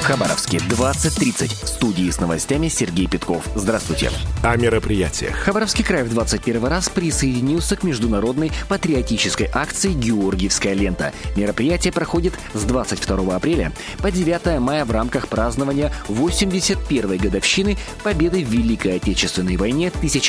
в Хабаровске 20:30. В студии с новостями Сергей Петков. Здравствуйте. О мероприятиях. Хабаровский край в 21 раз присоединился к международной патриотической акции «Георгиевская лента». Мероприятие проходит с 22 апреля по 9 мая в рамках празднования 81-й годовщины победы в Великой Отечественной войне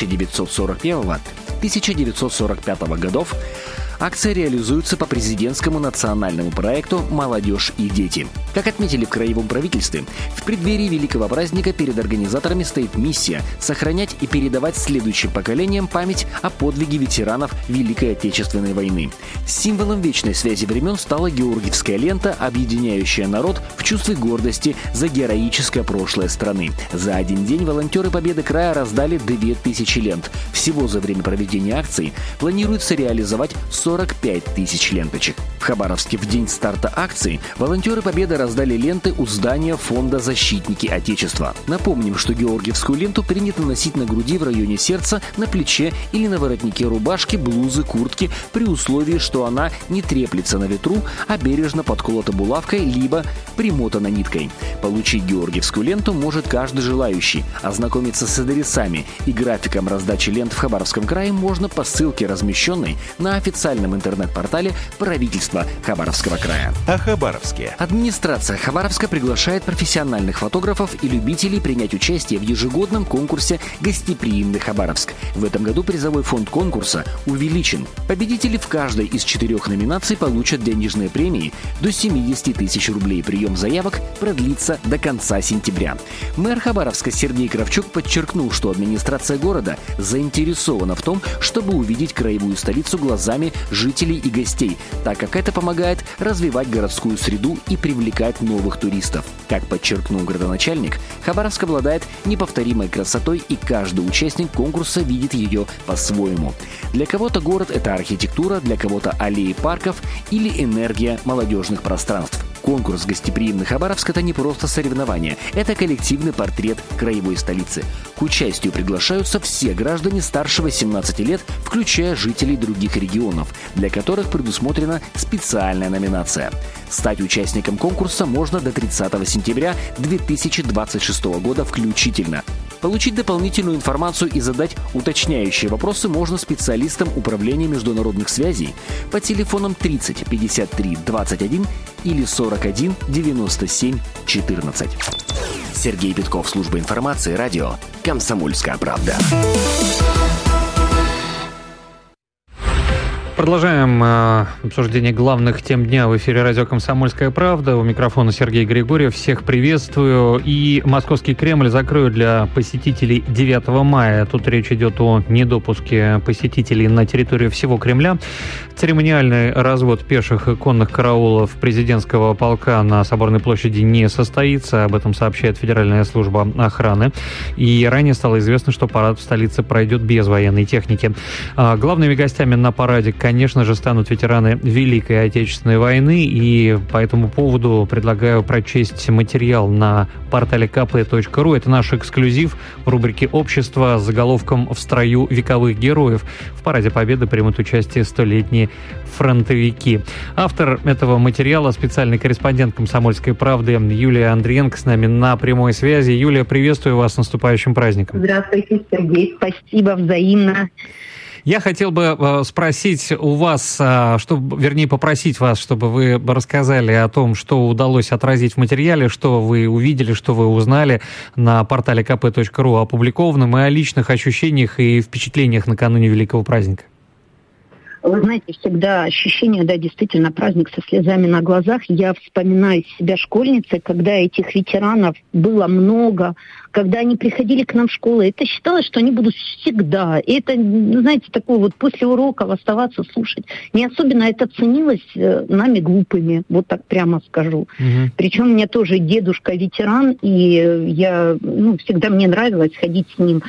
1941-1945 годов. Акция реализуется по президентскому национальному проекту «Молодежь и дети». Как отметили в краевом правительстве, в преддверии великого праздника перед организаторами стоит миссия сохранять и передавать следующим поколениям память о подвиге ветеранов Великой Отечественной войны. Символом вечной связи времен стала Георгиевская лента, объединяющая народ в чувстве гордости за героическое прошлое страны. За один день волонтеры Победы края раздали 2000 лент. Всего за время проведения акции планируется реализовать 45 тысяч ленточек. В Хабаровске в день старта акции волонтеры Победы раздали ленты у здания фонда «Защитники Отечества». Напомним, что георгиевскую ленту принято носить на груди в районе сердца, на плече или на воротнике рубашки, блузы, куртки, при условии, что она не треплется на ветру, а бережно подколота булавкой либо примотана ниткой. Получить георгиевскую ленту может каждый желающий. Ознакомиться с адресами и графиком раздачи лент в Хабаровском крае можно по ссылке, размещенной на официальном интернет-портале правительства Хабаровского края. О Хабаровске. Администрация Хабаровска приглашает профессиональных фотографов и любителей принять участие в ежегодном конкурсе «Гостеприимный Хабаровск». В этом году призовой фонд конкурса увеличен. Победители в каждой из 4 номинаций получат денежные премии до 70 тысяч рублей. Прием заявок продлится до конца сентября. Мэр Хабаровска Сергей Кравчук подчеркнул, что администрация города заинтересована в том, чтобы увидеть краевую столицу глазами жителей и гостей, так как это помогает развивать городскую среду и привлекать новых туристов. Как подчеркнул градоначальник, Хабаровск обладает неповторимой красотой, и каждый участник конкурса видит ее по-своему. Для кого-то город – это архитектура, для кого-то аллеи парков или энергия молодежных пространств. Конкурс «Гостеприимный Хабаровск» – это не просто соревнование, это коллективный портрет краевой столицы. К участию приглашаются все граждане старше 18 лет, включая жителей других регионов, для которых предусмотрена специальная номинация. Стать участником конкурса можно до 30 сентября 2026 года включительно. Получить дополнительную информацию и задать уточняющие вопросы можно специалистам Управления международных связей по телефонам 30 53 21 или 41 97 14. Сергей Петков, служба информации, радио «Комсомольская правда». Продолжаем обсуждение главных тем дня в эфире радио «Комсомольская правда». У микрофона Сергей Григорьев. Всех приветствую. И Московский Кремль закроют для посетителей 9 мая. Тут речь идет о недопуске посетителей на территорию всего Кремля. Церемониальный развод пеших и конных караулов президентского полка на Соборной площади не состоится. Об этом сообщает Федеральная служба охраны. И ранее стало известно, что парад в столице пройдет без военной техники. Главными гостями на параде, конечно же, станут ветераны Великой Отечественной войны, и по этому поводу предлагаю прочесть материал на портале kp.ru. Это наш эксклюзив в рубрике «Общество» с заголовком «В строю вековых героев». В Параде Победы примут участие 100-летние фронтовики. Автор этого материала — специальный корреспондент «Комсомольской правды» Юлия Андриенко с нами на прямой связи. Юлия, приветствую вас с наступающим праздником. Здравствуйте, Сергей. Спасибо, взаимно. Я хотел бы спросить у вас, попросить вас, чтобы вы рассказали о том, что удалось отразить в материале, что вы увидели, что вы узнали на портале kp.ru опубликованном, и о личных ощущениях и впечатлениях накануне великого праздника. Вы знаете, всегда ощущение, да, действительно, праздник со слезами на глазах. Я вспоминаю себя школьницей, когда этих ветеранов было много, когда они приходили к нам в школу. Это считалось, что они будут всегда. И это, знаете, такое вот после уроков оставаться, слушать. Не особенно это ценилось нами глупыми, вот так прямо скажу. Причем у меня тоже дедушка ветеран, и я, всегда мне нравилось ходить с ним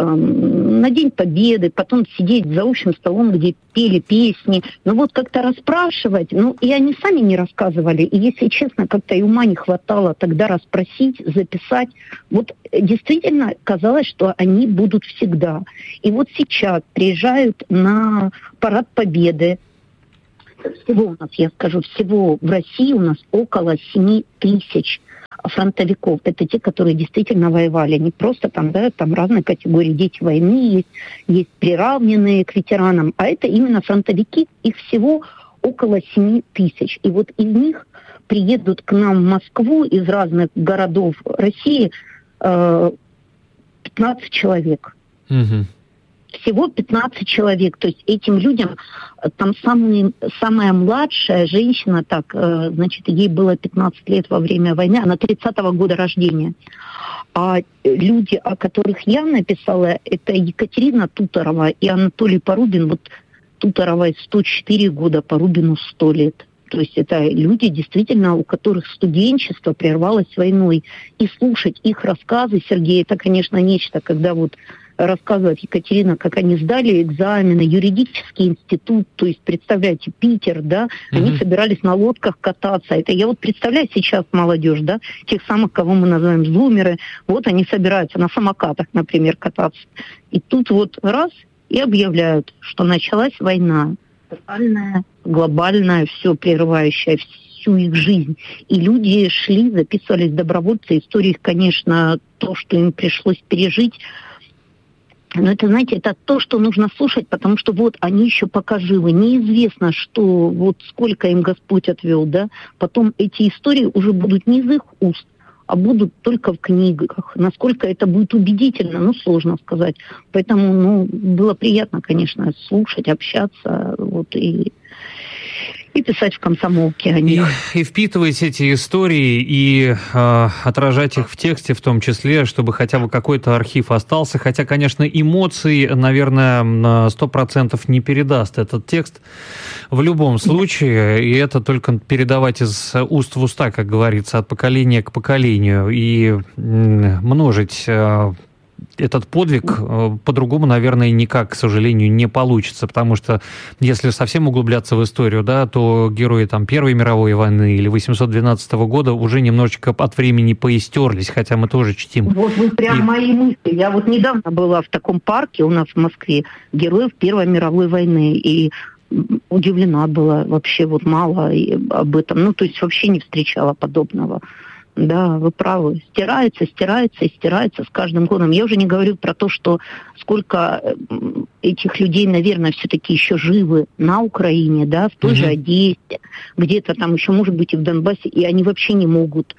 на День Победы, потом сидеть за общим столом, где пели песни. Но вот как-то расспрашивать, и они сами не рассказывали. И, если честно, как-то и ума не хватало тогда расспросить, записать. Вот действительно казалось, что они будут всегда. И вот сейчас приезжают на Парад Победы Всего у нас, я скажу, всего в России у нас около 7 тысяч фронтовиков. Это те, которые действительно воевали. Не просто там, да, там разные категории. Дети войны есть приравненные к ветеранам. А это именно фронтовики. Их всего около 7 тысяч. И вот из них приедут к нам в Москву из разных городов России 15 человек. Угу. Всего 15 человек. То есть этим людям, там самая младшая женщина, значит, ей было 15 лет во время войны, она 30-го года рождения. А люди, о которых я написала, это Екатерина Туторова и Анатолий Порубин. Вот Туторовой 104 года, Порубину 100 лет. То есть это люди, действительно, у которых студенчество прервалось войной. И слушать их рассказы, Сергей, это, конечно, нечто, когда вот рассказывает Екатерина, как они сдали экзамены, юридический институт, то есть, представляете, Питер, да, они собирались на лодках кататься. Это я вот представляю сейчас молодежь, да, тех самых, кого мы называем зумеры, вот они собираются на самокатах, например, кататься. И тут вот раз и объявляют, что началась война, тотальная, глобальная, все прерывающая всю их жизнь. И люди шли, записывались добровольцы. История их, конечно, то, что им пришлось пережить. Но это, знаете, это то, что нужно слушать, потому что вот они еще пока живы. Неизвестно, что вот сколько им Господь отвел, да. Потом эти истории уже будут не из их уст, а будут только в книгах. Насколько это будет убедительно, сложно сказать. Поэтому, было приятно, конечно, слушать, общаться, вот, и писать в «Комсомолке» о них. И впитывать эти истории, и отражать их в тексте в том числе, чтобы хотя бы какой-то архив остался. Хотя, конечно, эмоций, наверное, на 100% не передаст этот текст в любом случае. И это только передавать из уст в уста, как говорится, от поколения к поколению. И множить этот подвиг по-другому, наверное, никак, к сожалению, не получится, потому что если совсем углубляться в историю, да, то герои там Первой мировой войны или 812 года уже немножечко от времени поистерлись, хотя мы тоже чтим. Вот вы прям мои мысли. Я вот недавно была в таком парке у нас в Москве, героев Первой мировой войны, и удивлена была вообще, вот мало об этом, то есть вообще не встречала подобного. Да, вы правы. Стирается с каждым годом. Я уже не говорю про то, что сколько этих людей, наверное, все-таки еще живы на Украине, да, в той же Одессе, где-то там еще, может быть, и в Донбассе, и они вообще не могут.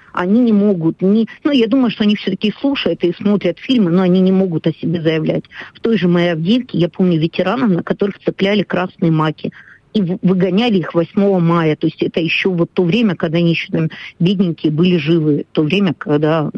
Я думаю, что они все-таки слушают и смотрят фильмы, но они не могут о себе заявлять. В той же моей Авдеевке я помню ветеранов, на которых цепляли красные маки. И выгоняли их 8 мая. То есть это еще вот то время, когда они еще там бедненькие были живы. То время, когда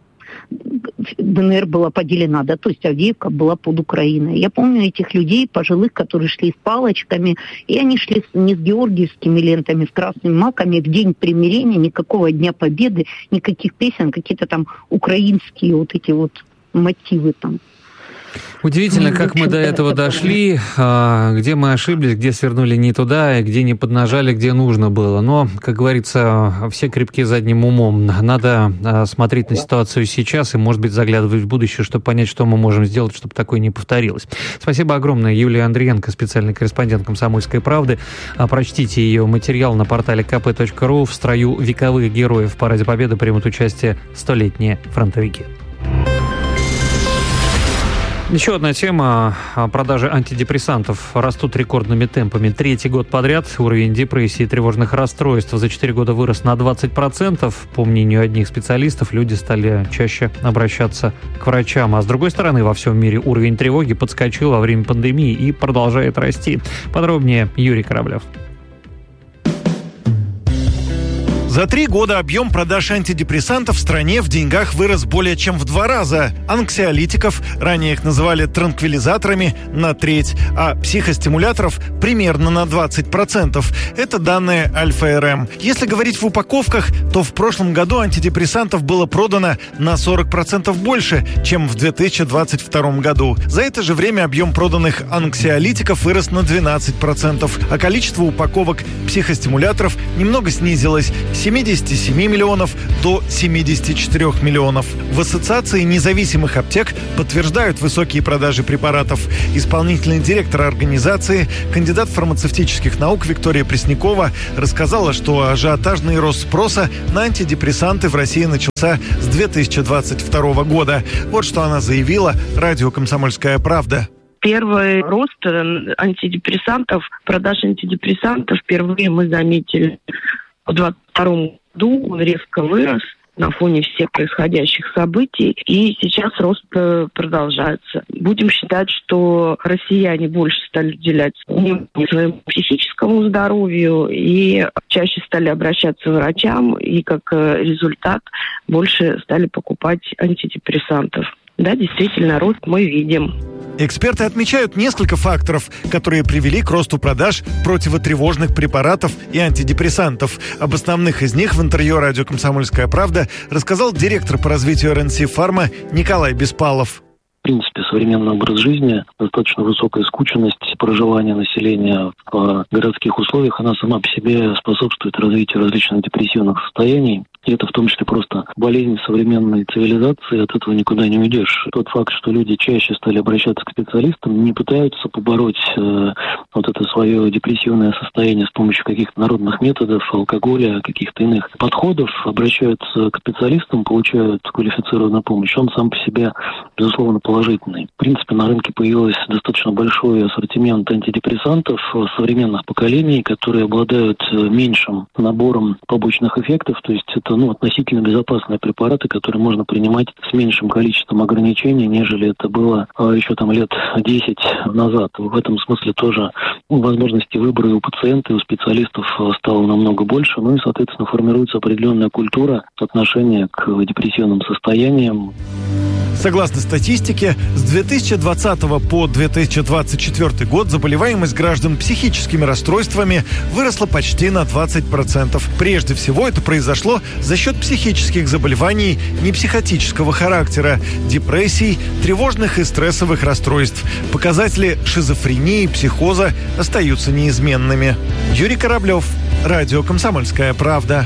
ДНР была поделена, да, то есть Авдеевка была под Украиной. Я помню этих людей, пожилых, которые шли с палочками, и они шли не с георгиевскими лентами, с красными маками в день примирения, никакого Дня Победы, никаких песен, какие-то там украинские вот эти вот мотивы там. Удивительно, как мы до этого дошли, где мы ошиблись, где свернули не туда, и где не поднажали, где нужно было. Но, как говорится, все крепки задним умом. Надо смотреть на ситуацию сейчас и, может быть, заглядывать в будущее, чтобы понять, что мы можем сделать, чтобы такое не повторилось. Спасибо огромное. Юлия Андриенко, специальный корреспондент «Комсомольской правды». Прочтите ее материал на портале kp.ru. В строю вековых героев в Параде Победы примут участие 100-летние фронтовики. Еще одна тема. Продажи антидепрессантов растут рекордными темпами. 3-й год подряд уровень депрессии и тревожных расстройств за 4 года вырос на 20%. По мнению одних специалистов, люди стали чаще обращаться к врачам. А с другой стороны, во всем мире уровень тревоги подскочил во время пандемии и продолжает расти. Подробнее Юрий Кораблев. За 3 года объем продаж антидепрессантов в стране в деньгах вырос более чем в 2 раза. Анксиолитиков, ранее их называли транквилизаторами, на треть, а психостимуляторов примерно на 20%. Это данные Альфа-РМ. Если говорить в упаковках, то в прошлом году антидепрессантов было продано на 40% больше, чем в 2022 году. За это же время объем проданных анксиолитиков вырос на 12%, а количество упаковок психостимуляторов немного снизилось – 77 миллионов до 74 миллионов. В Ассоциации независимых аптек подтверждают высокие продажи препаратов. Исполнительный директор организации, кандидат фармацевтических наук Виктория Преснякова рассказала, что ажиотажный рост спроса на антидепрессанты в России начался с 2022 года. Вот что она заявила радио «Комсомольская правда». Первый рост антидепрессантов, продаж антидепрессантов впервые мы заметили в 2022 году. Он резко вырос на фоне всех происходящих событий, и сейчас рост продолжается. Будем считать, что россияне больше стали уделять внимание своему психическому здоровью и чаще стали обращаться к врачам, и как результат больше стали покупать антидепрессантов. Да, действительно, рост мы видим. Эксперты отмечают несколько факторов, которые привели к росту продаж противотревожных препаратов и антидепрессантов. Об основных из них в интервью радио «Комсомольская правда» рассказал директор по развитию РНС Фарма Николай Беспалов. В принципе, современный образ жизни, достаточно высокая скученность проживания населения в городских условиях, она сама по себе способствует развитию различных депрессивных состояний. И это в том числе просто болезнь современной цивилизации, от этого никуда не уйдешь. Тот факт, что люди чаще стали обращаться к специалистам, не пытаются побороть вот это свое депрессивное состояние с помощью каких-то народных методов, алкоголя, каких-то иных подходов, обращаются к специалистам, получают квалифицированную помощь. Он сам по себе, безусловно, положительный. В принципе, на рынке появился достаточно большой ассортимент антидепрессантов современных поколений, которые обладают меньшим набором побочных эффектов, то есть это относительно безопасные препараты, которые можно принимать с меньшим количеством ограничений, нежели это было еще лет 10 назад. В этом смысле тоже возможности выбора и у пациента, и у специалистов стало намного больше, и, соответственно, формируется определенная культура отношения к депрессивным состояниям. Согласно статистике, с 2020 по 2024 год заболеваемость граждан психическими расстройствами выросла почти на 20%. Прежде всего это произошло за счет психических заболеваний непсихотического характера, депрессий, тревожных и стрессовых расстройств. Показатели шизофрении и психоза остаются неизменными. Юрий Кораблев, радио «Комсомольская правда».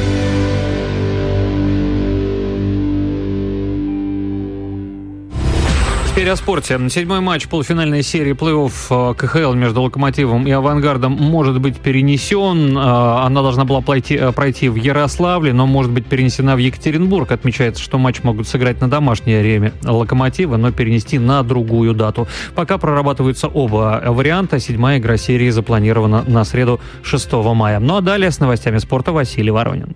Теперь о спорте. 7-й матч полуфинальной серии плей-офф КХЛ между «Локомотивом» и «Авангардом» может быть перенесен. Она должна была пройти в Ярославле, но может быть перенесена в Екатеринбург. Отмечается, что матч могут сыграть на домашней арене «Локомотива», но перенести на другую дату. Пока прорабатываются оба варианта. 7-я игра серии запланирована на среду 6 мая. Ну а далее с новостями спорта Василий Воронин.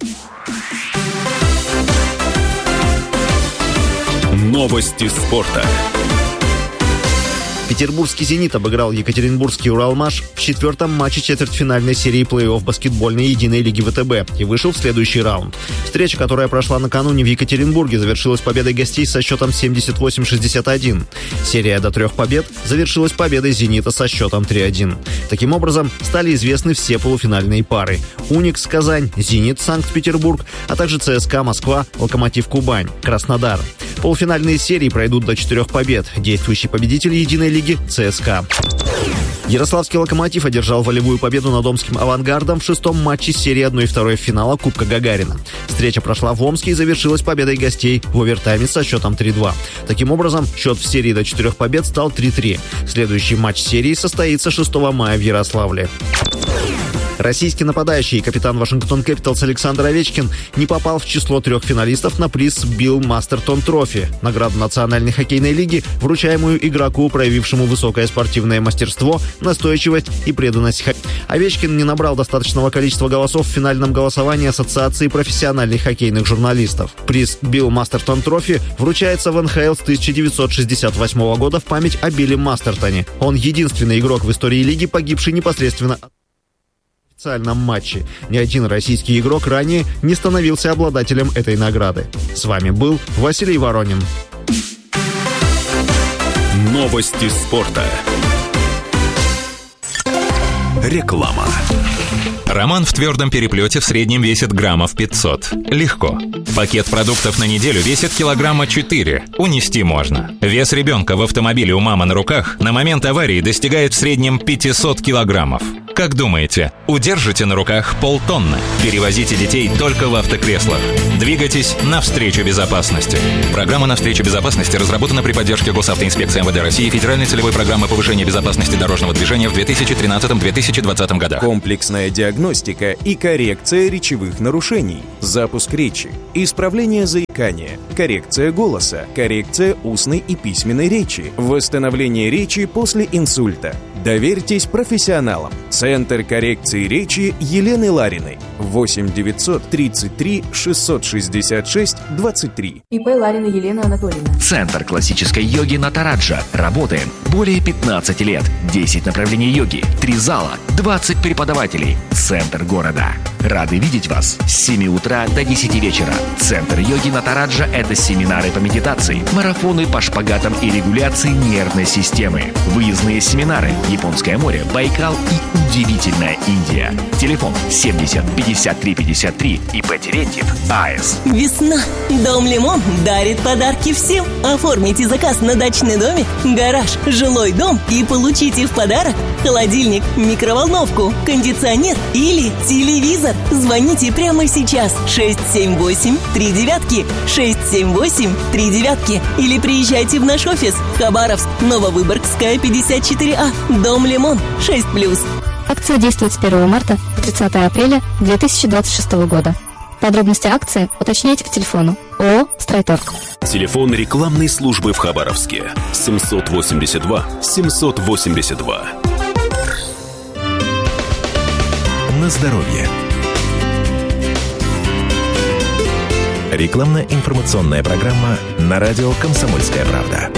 Новости спорта. Петербургский «Зенит» обыграл екатеринбургский «Уралмаш» в 4-м матче четвертьфинальной серии плей-офф баскетбольной единой лиги ВТБ и вышел в следующий раунд. Встреча, которая прошла накануне в Екатеринбурге, завершилась победой гостей со счетом 78-61. Серия до 3 побед завершилась победой «Зенита» со счетом 3-1. Таким образом, стали известны все полуфинальные пары: «Уникс» Казань, «Зенит» Санкт-Петербург, а также ЦСКА Москва, «Локомотив» Кубань, Краснодар. Полуфинальные серии пройдут до 4 побед. Действующий победитель единой лиги ЦСКА. Ярославский «Локомотив» одержал волевую победу над омским «Авангардом» в 6-м матче серии 1/2 финала Кубка Гагарина. Встреча прошла в Омске и завершилась победой гостей в овертайме со счетом 3-2. Таким образом, счет в серии до 4 побед стал 3-3. Следующий матч серии состоится 6 мая в Ярославле. Российский нападающий и капитан Вашингтон Кэпиталс Александр Овечкин не попал в число 3 финалистов на приз Билл Мастертон Трофи, награду Национальной хоккейной лиги, вручаемую игроку, проявившему высокое спортивное мастерство, настойчивость и преданность хоккею. Овечкин не набрал достаточного количества голосов в финальном голосовании Ассоциации профессиональных хоккейных журналистов. Приз Билл Мастертон Трофи вручается в НХЛ с 1968 года в память о Билле Мастертоне. Он единственный игрок в истории лиги, погибший непосредственно в официальном матче. Ни один российский игрок ранее не становился обладателем этой награды. С вами был Василий Воронин. Новости спорта. Реклама. Роман в твердом переплете в среднем весит граммов 500. Легко. Пакет продуктов на неделю весит килограмма 4. Унести можно. Вес ребенка в автомобиле у мамы на руках на момент аварии достигает в среднем 500 килограммов. Как думаете, удержите на руках полтонны? Перевозите детей только в автокреслах. Двигайтесь навстречу безопасности. Программа «Навстречу безопасности» разработана при поддержке Госавтоинспекции МВД России и Федеральной целевой программы повышения безопасности дорожного движения в 2013-2020 годах. Комплексная диагностика и коррекция речевых нарушений. Запуск речи. Исправление заикания. Коррекция голоса. Коррекция устной и письменной речи. Восстановление речи после инсульта. Доверьтесь профессионалам. Центр коррекции речи Елены Лариной. 8 933 666 23. ИП Ларина Елена Анатольевна. Центр классической йоги Натараджа. Работаем более 15 лет. 10 направлений йоги, 3 зала, 20 преподавателей. Центр города. Рады видеть вас с 7 утра до 10 вечера. Центр йоги Натараджа – это семинары по медитации, марафоны по шпагатам и регуляции нервной системы, выездные семинары, Японское море, Байкал и удивительная Индия. Телефон 70 53 53 ИП Терентьев АЭС. Весна. Дом Лимон дарит подарки всем. Оформите заказ на дачный домик, гараж, жилой дом и получите в подарок холодильник, микроволновку, кондиционер или телевизор. Звоните прямо сейчас 678-39, 678-39 или приезжайте в наш офис Хабаровск, Нововыборгская, 54А, Дом Лимон, 6+. Акция действует с 1 марта по 30 апреля 2026 года. Подробности акции уточняйте по телефону ООО «Стройторг». Телефон рекламной службы в Хабаровске 782 782. На здоровье. Рекламно-информационная программа на радио «Комсомольская правда».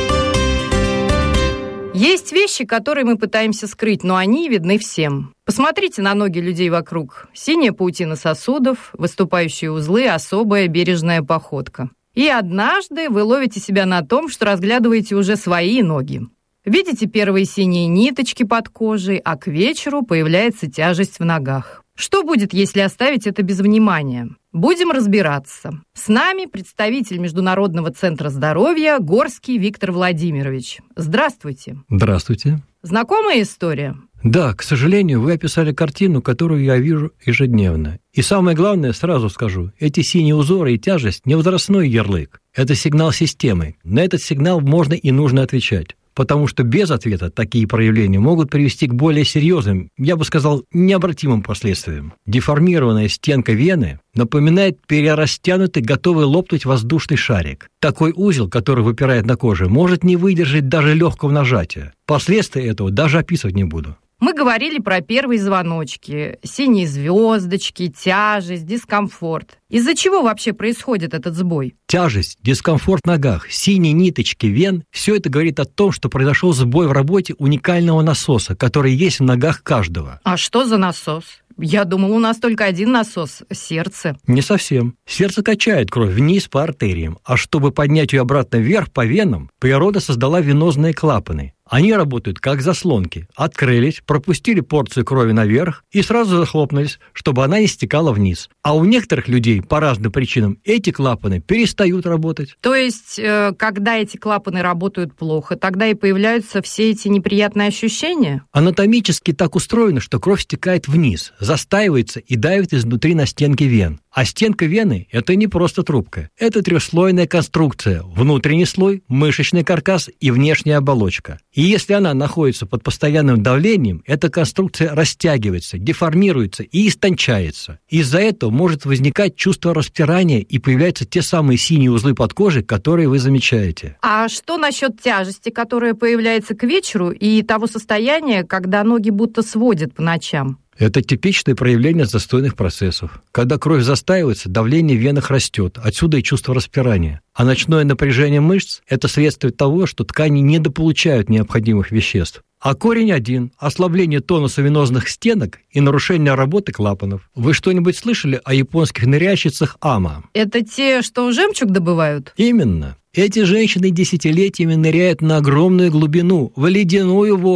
Есть вещи, которые мы пытаемся скрыть, но они видны всем. Посмотрите на ноги людей вокруг. Синяя паутина сосудов, выступающие узлы, особая бережная походка. И однажды вы ловите себя на том, что разглядываете уже свои ноги. Видите первые синие ниточки под кожей, а к вечеру появляется тяжесть в ногах. Что будет, если оставить это без внимания? Будем разбираться. С нами представитель Международного центра здоровья Горский Виктор Владимирович. Здравствуйте. Здравствуйте. Знакомая история? Да, к сожалению, вы описали картину, которую я вижу ежедневно. И самое главное, сразу скажу, эти синие узоры и тяжесть не возрастной ярлык. Это сигнал системы. На этот сигнал можно и нужно отвечать. Потому что без ответа такие проявления могут привести к более серьезным, я бы сказал, необратимым последствиям. Деформированная стенка вены напоминает перерастянутый, готовый лопнуть воздушный шарик. Такой узел, который выпирает на коже, может не выдержать даже легкого нажатия. Последствия этого даже описывать не буду. Мы говорили про первые звоночки, синие звездочки, тяжесть, дискомфорт. Из-за чего вообще происходит этот сбой? Тяжесть, дискомфорт в ногах, синие ниточки вен – все это говорит о том, что произошел сбой в работе уникального насоса, который есть в ногах каждого. А что за насос? Я думал, у нас только один насос – сердце. Не совсем. Сердце качает кровь вниз по артериям, а чтобы поднять ее обратно вверх по венам, природа создала венозные клапаны. Они работают как заслонки. Открылись, пропустили порцию крови наверх и сразу захлопнулись, чтобы она не стекала вниз. А у некоторых людей по разным причинам эти клапаны перестают работать. То есть, когда эти клапаны работают плохо, тогда и появляются все эти неприятные ощущения? Анатомически так устроено, что кровь стекает вниз, застаивается и давит изнутри на стенки вен. А стенка вены – это не просто трубка. Это трехслойная конструкция. Внутренний слой, мышечный каркас и внешняя оболочка. И если она находится под постоянным давлением, эта конструкция растягивается, деформируется и истончается. Из-за этого может возникать чувство распирания и появляются те самые синие узлы под кожей, которые вы замечаете. А что насчет тяжести, которая появляется к вечеру, и того состояния, когда ноги будто сводят по ночам? Это типичное проявление застойных процессов. Когда кровь застаивается, давление в венах растет, отсюда и чувство распирания. А ночное напряжение мышц – это следствие того, что ткани недополучают необходимых веществ. А корень один – ослабление тонуса венозных стенок и нарушение работы клапанов. Вы что-нибудь слышали о японских ныряльщицах ама? Это те, что жемчуг добывают? Именно. Эти женщины десятилетиями ныряют на огромную глубину, в ледяную воду.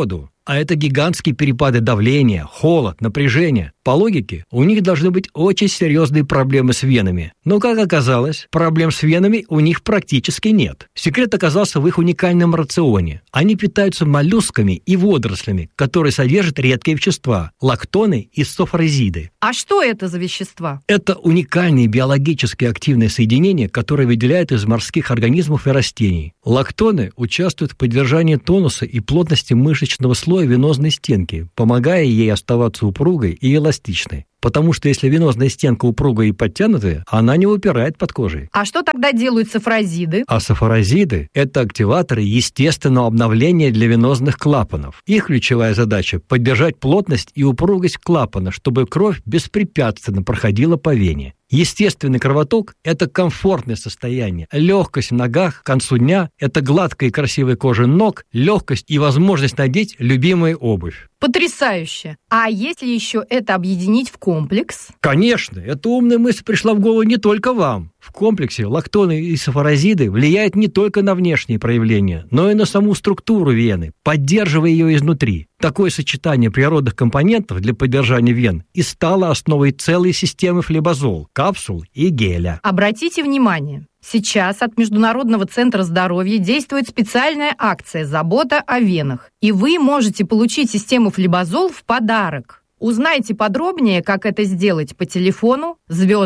А это гигантские перепады давления, холод, напряжение. По логике, у них должны быть очень серьезные проблемы с венами. Но, как оказалось, проблем с венами у них практически нет. Секрет оказался в их уникальном рационе. Они питаются моллюсками и водорослями, которые содержат редкие вещества – лактоны и софорезиды. А что это за вещества? Это уникальные биологически активные соединения, которые выделяют из морских организмов и растений. Лактоны участвуют в поддержании тонуса и плотности мышечного слоя венозной стенки, помогая ей оставаться упругой и эластичной. Потому что если венозная стенка упругая и подтянутая, она не выпирает под кожей. А что тогда делают софорезиды? А софорезиды – это активаторы естественного обновления для венозных клапанов. Их ключевая задача – поддержать плотность и упругость клапана, чтобы кровь беспрепятственно проходила по вене. Естественный кровоток – это комфортное состояние. Легкость в ногах к концу дня – это гладкая и красивая кожа ног, легкость и возможность надеть любимую обувь. Потрясающе! А если еще это объединить в комплекс? Конечно, эта умная мысль пришла в голову не только вам. В комплексе лактоны и софорезиды влияют не только на внешние проявления, но и на саму структуру вены, поддерживая ее изнутри. Такое сочетание природных компонентов для поддержания вен и стало основой целой системы флебазол, капсул и геля. Обратите внимание, сейчас от Международного центра здоровья действует специальная акция «Забота о венах», и вы можете получить систему флебазол в подарок. Узнайте подробнее, как это сделать по телефону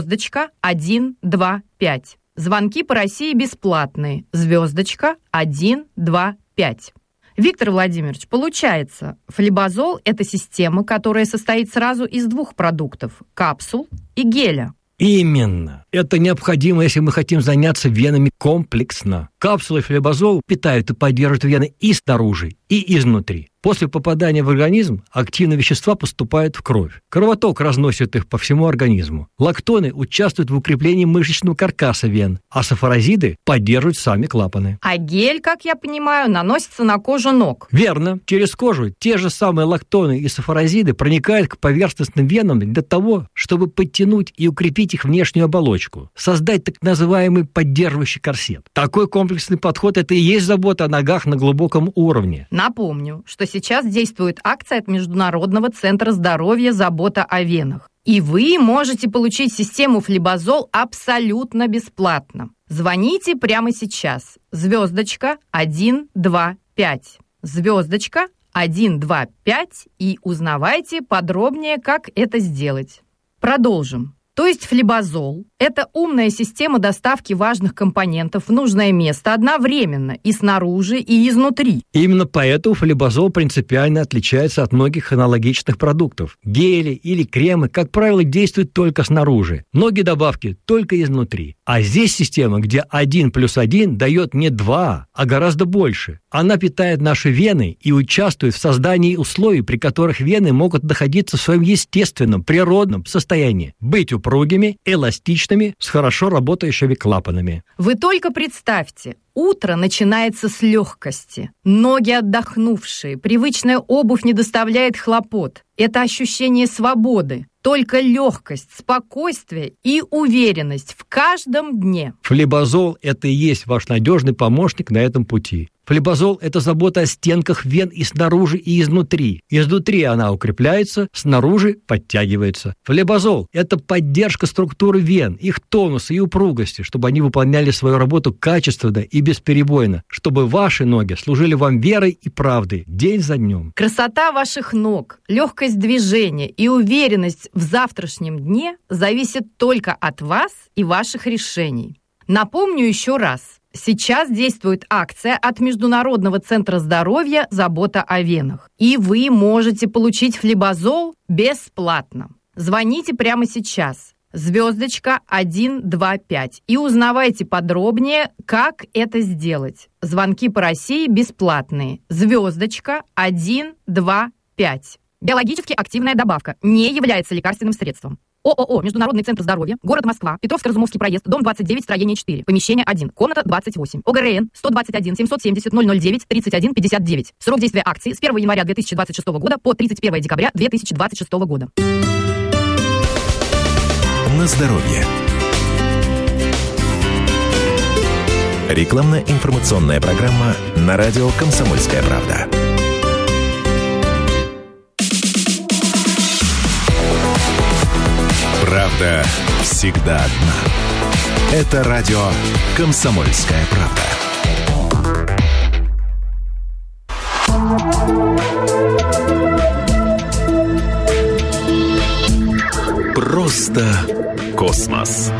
*125. Звонки по России бесплатные. *125. Виктор Владимирович, получается, флебазол – это система, которая состоит сразу из двух продуктов – капсул и геля. Именно. Это необходимо, если мы хотим заняться венами комплексно. Капсулы флебазол питают и поддерживают вены и снаружи, и изнутри. После попадания в организм активные вещества поступают в кровь. Кровоток разносит их по всему организму. Лактоны участвуют в укреплении мышечного каркаса вен, а софорезиды поддерживают сами клапаны. А гель, как я понимаю, наносится на кожу ног. Верно. Через кожу те же самые лактоны и софорезиды проникают к поверхностным венам для того, чтобы подтянуть и укрепить их внешнюю оболочку, создать так называемый поддерживающий корсет. Такой комплексный подход – это и есть забота о ногах на глубоком уровне. Напомню, что сейчас действует акция от Международного центра здоровья «Забота о венах». И вы можете получить систему флебазол абсолютно бесплатно. Звоните прямо сейчас. *125. *125 и узнавайте подробнее, как это сделать. Продолжим. То есть флебазол – это умная система доставки важных компонентов в нужное место одновременно и снаружи, и изнутри. Именно поэтому флебазол принципиально отличается от многих аналогичных продуктов. Гели или кремы, как правило, действуют только снаружи. Многие добавки только изнутри. А здесь система, где 1 + 1 дает не 2, а гораздо больше. Она питает наши вены и участвует в создании условий, при которых вены могут находиться в своем естественном, природном состоянии. Быть упругими, эластичными, с хорошо работающими клапанами. Вы только представьте, утро начинается с легкости. Ноги отдохнувшие, привычная обувь не доставляет хлопот. Это ощущение свободы. Только легкость, спокойствие и уверенность в каждом дне. Флебазол – это и есть ваш надежный помощник на этом пути. Флебазол – это забота о стенках вен и снаружи, и изнутри. Изнутри она укрепляется, снаружи подтягивается. Флебазол – это поддержка структуры вен, их тонуса и упругости, чтобы они выполняли свою работу качественно и бесперебойно, чтобы ваши ноги служили вам верой и правдой день за днем. Красота ваших ног, легкость движения и уверенность в завтрашнем дне зависит только от вас и ваших решений. Напомню еще раз. Сейчас действует акция от Международного центра здоровья «Забота о венах». И вы можете получить флебазол бесплатно. Звоните прямо сейчас. *125 и узнавайте подробнее, как это сделать. Звонки по России бесплатные. *125. Биологически активная добавка не является лекарственным средством. ООО «Международный центр здоровья», город Москва, Петровско-Разумовский проезд, дом 29, строение 4, помещение 1, комната 28, ОГРН 121 770 009 31 59. Срок действия акции с 1 января 2026 года по 31 декабря 2026 года. На здоровье. Рекламно-информационная программа на радио «Комсомольская правда». Правда всегда одна. Это радио «Комсомольская правда». Просто космос.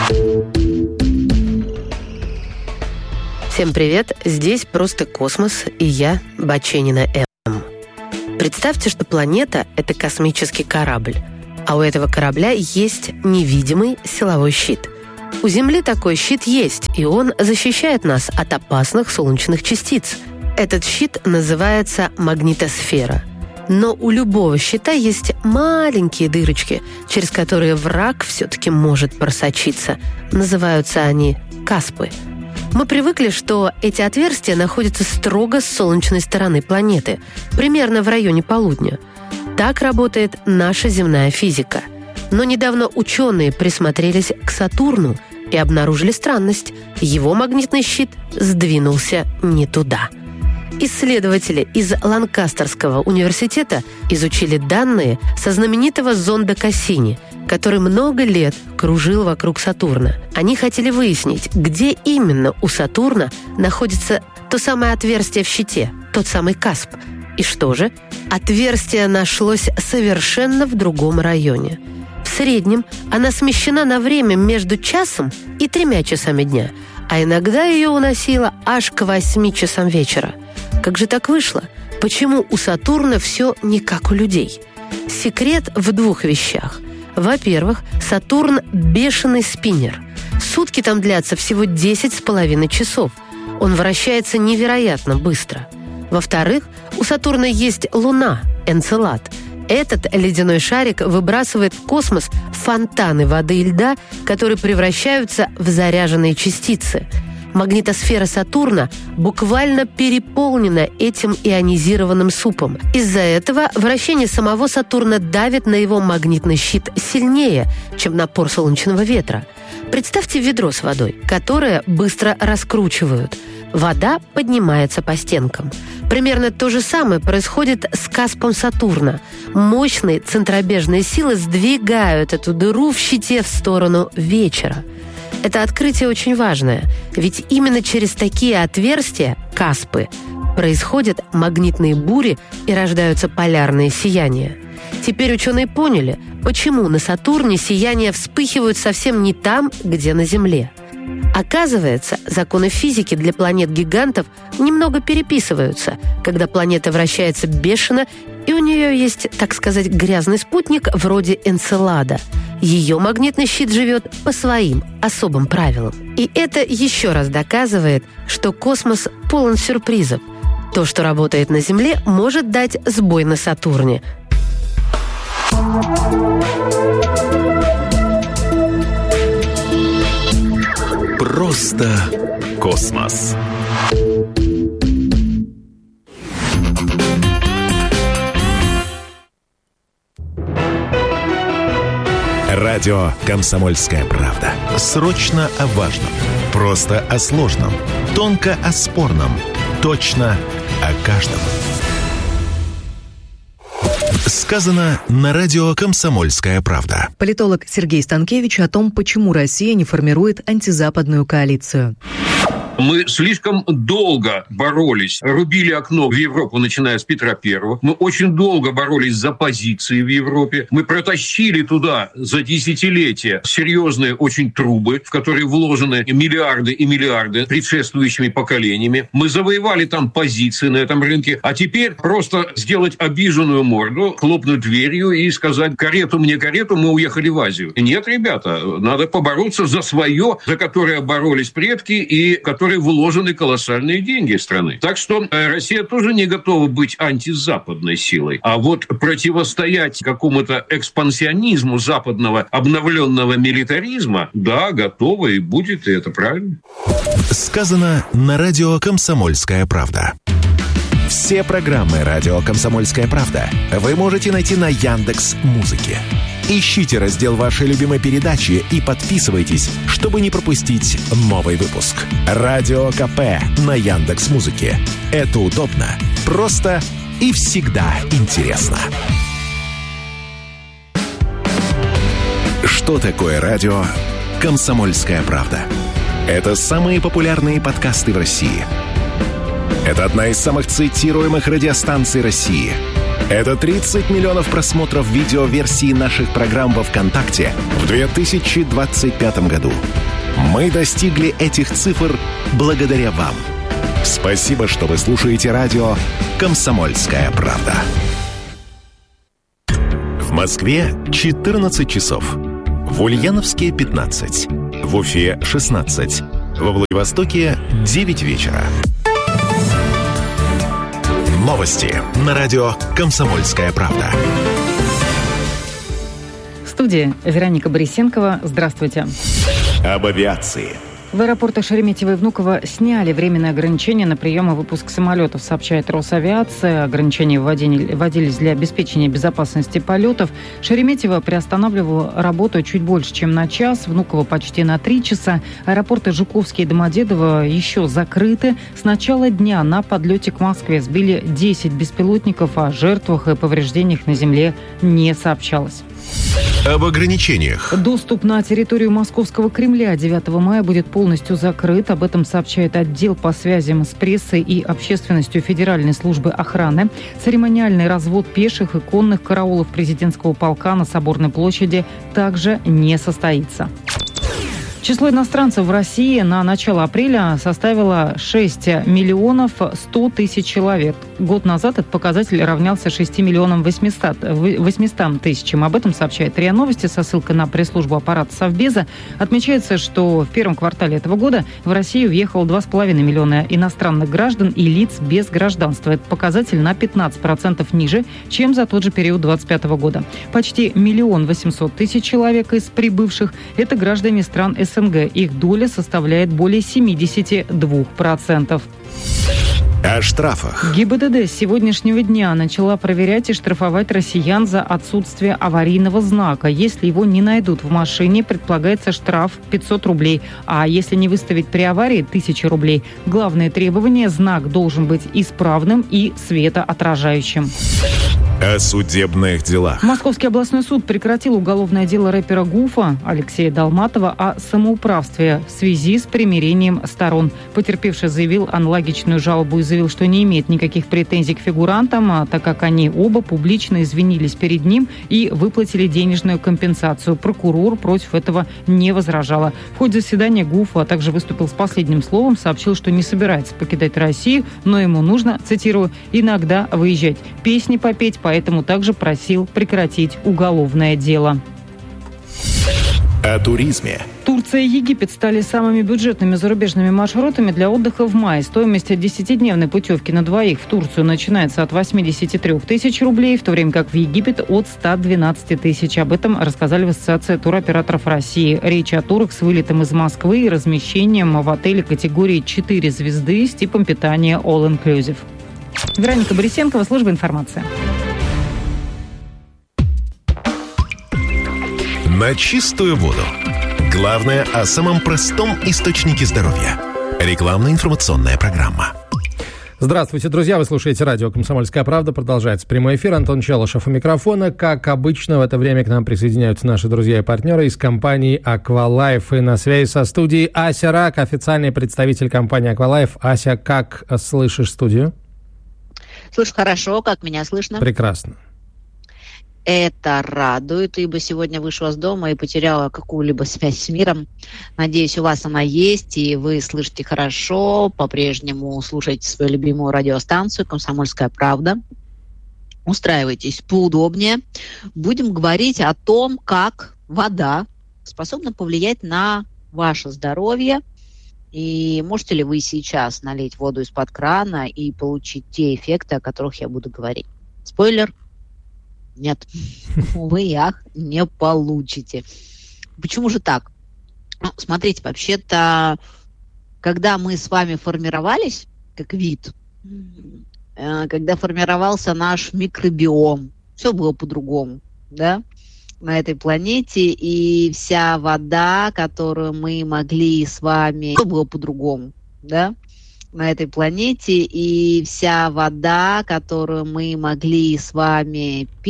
Всем привет, здесь «Просто космос» и я, Баченина М. Представьте, что планета – это космический корабль, а у этого корабля есть невидимый силовой щит. У Земли такой щит есть, и он защищает нас от опасных солнечных частиц. Этот щит называется магнитосфера. Но у любого щита есть маленькие дырочки, через которые враг все-таки может просочиться. Называются они каспы. Мы привыкли, что эти отверстия находятся строго с солнечной стороны планеты, примерно в районе полудня. Так работает наша земная физика. Но недавно ученые присмотрелись к Сатурну и обнаружили странность. Его магнитный щит сдвинулся не туда. Исследователи из Ланкастерского университета изучили данные со знаменитого зонда Кассини, который много лет кружил вокруг Сатурна. Они хотели выяснить, где именно у Сатурна находится то самое отверстие в щите, тот самый касп. И что же? Отверстие нашлось совершенно в другом районе. В среднем она смещена на время между часом и 3 часами дня, а иногда ее уносило аж к 8 часам вечера. Как же так вышло? Почему у Сатурна все не как у людей? Секрет в 2 вещах. Во-первых, Сатурн – бешеный спиннер. Сутки там длятся всего 10,5 часов. Он вращается невероятно быстро. Во-вторых, у Сатурна есть Луна – Энцелад. Этот ледяной шарик выбрасывает в космос фонтаны воды и льда, которые превращаются в заряженные частицы. Магнитосфера Сатурна буквально переполнена этим ионизированным супом. Из-за этого вращение самого Сатурна давит на его магнитный щит сильнее, чем напор солнечного ветра. Представьте ведро с водой, которое быстро раскручивают. Вода поднимается по стенкам. Примерно то же самое происходит с каспом Сатурна. Мощные центробежные силы сдвигают эту дыру в щите в сторону вечера. Это открытие очень важное, ведь именно через такие отверстия, каспы, происходят магнитные бури и рождаются полярные сияния. Теперь ученые поняли, почему на Сатурне сияния вспыхивают совсем не там, где на Земле. Оказывается, законы физики для планет-гигантов немного переписываются, когда планета вращается бешено, и у нее есть, так сказать, грязный спутник вроде Энцелада. Ее магнитный щит живет по своим особым правилам. И это еще раз доказывает, что космос полон сюрпризов. То, что работает на Земле, может дать сбой на Сатурне. Просто космос. Радио «Комсомольская правда». Срочно о важном. Просто о сложном. Тонко о спорном. Точно о каждом. Сказано на радио «Комсомольская правда». Политолог Сергей Станкевич о том, почему Россия не формирует антизападную коалицию. Мы слишком долго боролись, рубили окно в Европу, начиная с Петра I. Мы очень долго боролись за позиции в Европе. Мы протащили туда за десятилетия серьезные очень трубы, в которые вложены миллиарды и миллиарды предшествующими поколениями. Мы завоевали там позиции на этом рынке. А теперь просто сделать обиженную морду, хлопнуть дверью и сказать: карету мне, карету, мы уехали в Азию. Нет, ребята, надо побороться за свое, за которое боролись предки и которые вложены колоссальные деньги страны. Так что Россия тоже не готова быть антизападной силой. А вот противостоять какому-то экспансионизму западного обновленного милитаризма, да, готова и будет, и это правильно. Сказано на радио «Комсомольская правда». Все программы радио «Комсомольская правда» вы можете найти на Яндекс.Музыке. Ищите раздел вашей любимой передачи и подписывайтесь, чтобы не пропустить новый выпуск. Радио КП на Яндекс.Музыке. Это удобно, просто и всегда интересно. что такое радио «Комсомольская правда». Это самые популярные подкасты в России. Это одна из самых цитируемых радиостанций России. Это 30 миллионов просмотров видеоверсии наших программ во ВКонтакте в 2025 году. Мы достигли этих цифр благодаря вам. Спасибо, что вы слушаете радио «Комсомольская правда». В Москве 14 часов. В Ульяновске 15. В Уфе 16. Во Владивостоке 9 вечера. Новости на радио «Комсомольская правда». В студии Вероника Борисенкова. Здравствуйте. Об авиации. В аэропортах Шереметьево и Внуково сняли временные ограничения на прием и выпуск самолетов, сообщает Росавиация. Ограничения вводились для обеспечения безопасности полетов. Шереметьево приостанавливало работу чуть больше, чем на час, Внуково почти на 3 часа. Аэропорты Жуковский и Домодедово еще закрыты. С начала дня на подлете к Москве сбили 10 беспилотников, о жертвах и повреждениях на земле не сообщалось. Об ограничениях. Доступ на территорию Московского Кремля 9 мая будет полностью закрыт. Об этом сообщает отдел по связям с прессой и общественностью Федеральной службы охраны. Церемониальный развод пеших и конных караулов президентского полка на Соборной площади также не состоится. Число иностранцев в России на начало апреля составило 6 миллионов 100 тысяч человек. Год назад этот показатель равнялся 6 миллионам 800 тысячам. Об этом сообщает РИА Новости со ссылкой на пресс-службу аппарата Совбеза. Отмечается, что в первом квартале этого года в Россию въехало 2,5 миллиона иностранных граждан и лиц без гражданства. Это показатель на 15% ниже, чем за тот же период 2025 года. Почти 1 800 000 человек из прибывших – это граждане стран СНГ. Их доля составляет более 72%. О штрафах. ГИБДД с сегодняшнего дня начала проверять и штрафовать россиян за отсутствие аварийного знака. Если его не найдут в машине, предполагается штраф 500 рублей. А если не выставить при аварии, 1000 рублей. Главное требование – знак должен быть исправным и светоотражающим. О судебных делах. Московский областной суд прекратил уголовное дело рэпера Гуфа Алексея Долматова о самоуправстве в связи с примирением сторон. Потерпевший заявил аналогичную жалобу и заявил, что не имеет никаких претензий к фигурантам, так как они оба публично извинились перед ним и выплатили денежную компенсацию. Прокурор против этого не возражала. В ходе заседания Гуфа, а также выступил с последним словом, сообщил, что не собирается покидать Россию, но ему нужно, цитирую, иногда выезжать, песни попеть, поэтому также просил прекратить уголовное дело. О туризме. Турция и Египет стали самыми бюджетными зарубежными маршрутами для отдыха в мае. Стоимость 10-дневной путевки на двоих в Турцию начинается от 83 тысяч рублей, в то время как в Египет от 112 тысяч. Об этом рассказали в Ассоциации туроператоров России. Речь о турах с вылетом из Москвы и размещением в отеле категории 4 звезды с типом питания All Inclusive. Вероника Борисенкова, служба информации. На чистую воду. Главное о самом простом источнике здоровья. Рекламно-информационная программа. Здравствуйте, друзья. Вы слушаете радио «Комсомольская правда». Продолжается прямой эфир. Антон Челышев у микрофона. Как обычно, в это время к нам присоединяются наши друзья и партнеры из компании «Аквалайф». И на связи со студией Ася Рак, официальный представитель компании «Аквалайф». Ася, как слышишь студию? Слышу хорошо. Как меня слышно? Прекрасно. Это радует, ибо сегодня вышла из дома и потеряла какую-либо связь с миром. Надеюсь, у вас она есть, и вы слышите хорошо, по-прежнему слушаете свою любимую радиостанцию «Комсомольская правда». Устраивайтесь поудобнее. Будем говорить о том, как вода способна повлиять на ваше здоровье. И можете ли вы сейчас налить воду из-под крана и получить те эффекты, о которых я буду говорить? Спойлер. Нет, увы и ах, не получите. Почему же так? Ну, смотрите, вообще-то, когда мы с вами формировались как вид, когда формировался наш микробиом, все было по-другому, да, на этой планете, и вся вода, которую мы могли с вами... Все было по-другому, да, на этой планете, и вся вода, которую мы могли с вами пить,